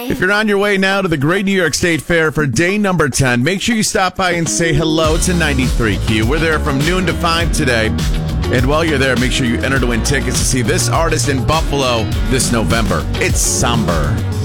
If you're on your way now to the Great New York State Fair for day number 10, make sure you stop by and say hello to 93Q. We're there from noon to 5 today. And while you're there, make sure you enter to win tickets to see this artist in Buffalo this November. It's Somber.